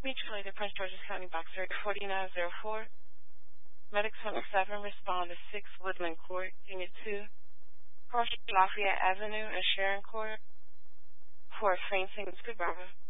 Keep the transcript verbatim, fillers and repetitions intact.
Mutual aid of Prince George's County, Box area forty-nine oh four. Medics one seven respond to six Woodland Court, Unit two. Cross Lafayette Avenue and Sharon Court for fainting. Good Bravo.